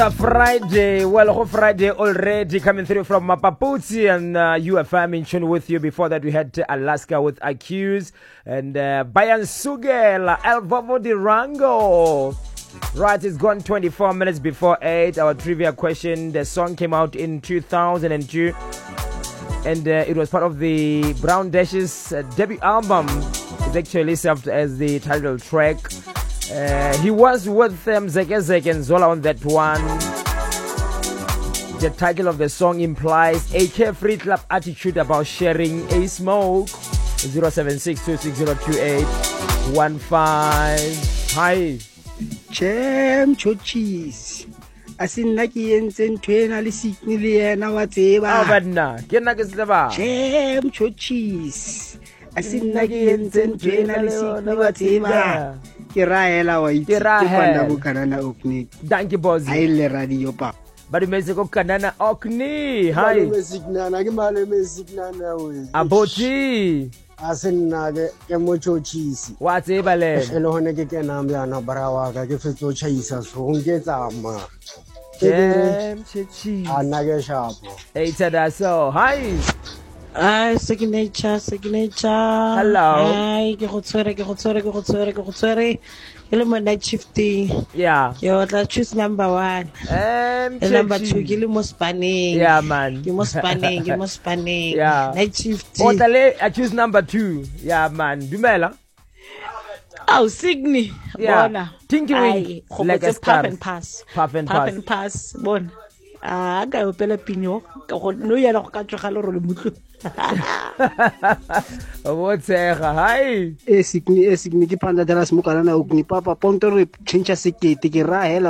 Friday, well, Friday already coming through from Mapaputsi and UFM in tune with you. Before that, we had Alaska with Accuse and Bayan Sugel, El Vovo de Rango. Right, it's gone 24 minutes before 8. Our trivia question: the song came out in 2002, and it was part of the Brown Dash's debut album. It actually served as the title track. He was with Zeke Zeke and Zola on that one. The title of the song implies a carefree club attitude about sharing a smoke. 076-260-2815. Hi. Chem Chochis. Asinna ke yentse ntwe ena le sikni le yena wa tseba. Banna ke nna ke tseba. Chem Chochis. Asinna ke yentse ntwe ena le sikni wa tseba. Ke raela wa itse ke kwanda bokanana okni. Dankie boss. Ai le radio pa. Badi mese ko kanana okni. Hi. Mesignana ke male mesignana we. Aboti. Asinna ke mo Chochis. Wa tseba le. Ene hone ke kena mbana barawa ka ke fetso chaisa so nke tsama. Chem Chochis. Ana ke shapo. Eitada so. Hi. Signature. Hello. Hi, ke go tswere. Ele mo night shifting. Yeah. Yo, let's choose number 1. Number 2, ke le mo spanning. Yeah, man. Ke mo spanning. Yeah. Night shifting. Otale, I choose number 2. Yeah, man. Dumela. Oh, Signy. Yeah. Bona. Tinky Wink. Like a star. Puff and pass. Bona. Ka o pela pinyo. Ka go no ya go ka tsoga le ro le mutlo. Wotsega. Hi. Sikni ke panda dela smoke kana okni papa ponto re chincha sekete ke raela